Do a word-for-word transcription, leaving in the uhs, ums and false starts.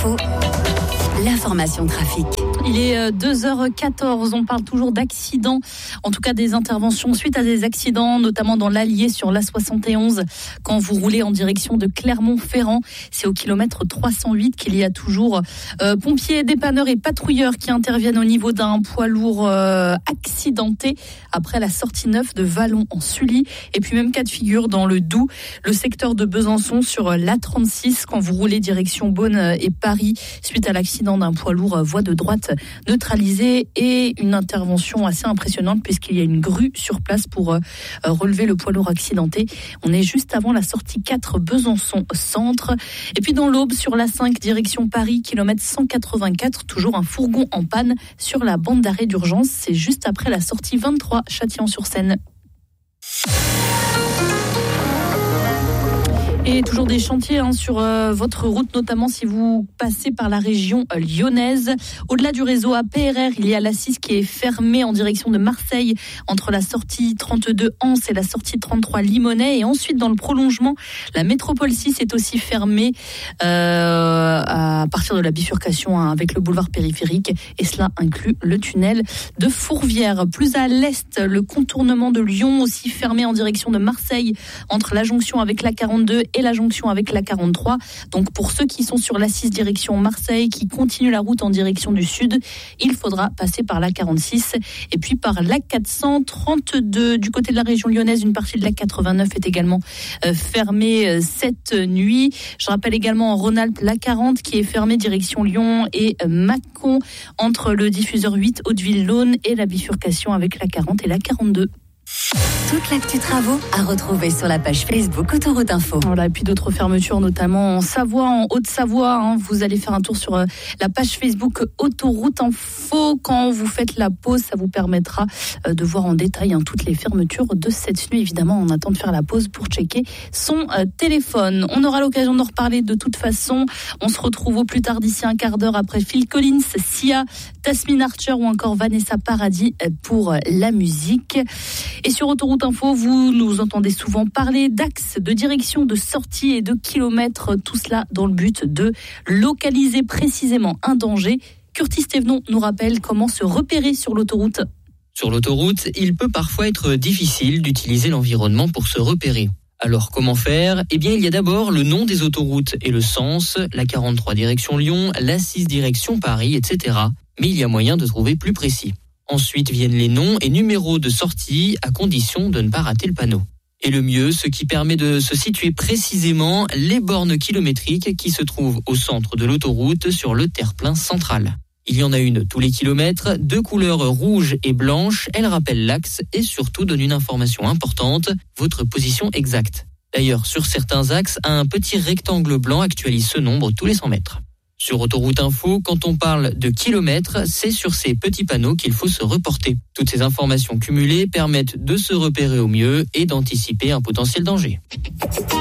Info, l'information trafic. Il est deux heures quatorze, on parle toujours d'accidents, en tout cas des interventions suite à des accidents, notamment dans l'Allier sur l'A soixante et onze, quand vous roulez en direction de Clermont-Ferrand. C'est au kilomètre trois cent huit qu'il y a toujours euh, pompiers, dépanneurs et patrouilleurs qui interviennent au niveau d'un poids lourd euh, accidenté après la sortie neuf de Vallon en Sully. Et puis même cas de figure dans le Doubs, le secteur de Besançon sur l'A trente-six, quand vous roulez direction Beaune et Paris, suite à l'accident d'un poids lourd voie de droite neutralisée, et une intervention assez impressionnante puisqu'il y a une grue sur place pour euh, relever le poids lourd accidenté. On est juste avant la sortie quatre Besançon Centre. Et puis dans l'Aube sur l'A cinq direction Paris, kilomètre cent quatre-vingt-quatre, toujours un fourgon en panne sur la bande d'arrêt d'urgence. C'est juste après la sortie vingt-trois Châtillon-sur-Seine. Et toujours des chantiers hein, sur euh, votre route, notamment si vous passez par la région euh, lyonnaise. Au-delà du réseau A P R R, il y a l'A six qui est fermée en direction de Marseille, entre la sortie trente-deux Anse et la sortie trente-trois Limonest. Et ensuite, dans le prolongement, la métropole six est aussi fermée euh, à partir de la bifurcation hein, avec le boulevard périphérique. Et cela inclut le tunnel de Fourvière. Plus à l'est, le contournement de Lyon aussi fermé en direction de Marseille, entre la jonction avec l'A quarante-deux et la jonction avec l'A quarante-trois. Donc pour ceux qui sont sur l'A six direction Marseille, qui continuent la route en direction du sud, il faudra passer par l'A quarante-six et puis par l'A quatre cent trente-deux. Du côté de la région lyonnaise, une partie de l'A quatre-vingt-neuf est également euh, fermée euh, cette nuit. Je rappelle également en Rhône-Alpes l'A quarante qui est fermée direction Lyon et euh, Mâcon, entre le diffuseur huit Hauteville-Laune et la bifurcation avec l'A quarante et l'A quarante-deux. Toute l'actu travaux à retrouver sur la page Facebook Autoroute Info. Voilà, et puis d'autres fermetures, notamment en Savoie, en Haute-Savoie. Hein. Vous allez faire un tour sur euh, la page Facebook Autoroute Info. Quand vous faites la pause, ça vous permettra euh, de voir en détail hein, toutes les fermetures de cette nuit. Évidemment, on attend de faire la pause pour checker son euh, téléphone. On aura l'occasion d'en reparler de toute façon. On se retrouve au plus tard d'ici un quart d'heure après Phil Collins, Sia, Tasmin Archer ou encore Vanessa Paradis pour la musique. Et sur Autoroute Info, vous nous entendez souvent parler d'axes, de direction, de sortie et de kilomètres. Tout cela dans le but de localiser précisément un danger. Curtis Thévenon nous rappelle comment se repérer sur l'autoroute. Sur l'autoroute, il peut parfois être difficile d'utiliser l'environnement pour se repérer. Alors comment faire ? Eh bien, il y a d'abord le nom des autoroutes et le sens, la quarante-trois direction Lyon, l'A six direction Paris, et cetera. Mais il y a moyen de trouver plus précis. Ensuite viennent les noms et numéros de sortie, à condition de ne pas rater le panneau. Et le mieux, ce qui permet de se situer précisément, les bornes kilométriques qui se trouvent au centre de l'autoroute sur le terre-plein central. Il y en a une tous les kilomètres, de couleur rouge et blanche. Elle rappelle l'axe et surtout donne une information importante, votre position exacte. D'ailleurs, sur certains axes, un petit rectangle blanc actualise ce nombre tous les cent mètres. Sur Autoroute Info, quand on parle de kilomètres, c'est sur ces petits panneaux qu'il faut se reporter. Toutes ces informations cumulées permettent de se repérer au mieux et d'anticiper un potentiel danger.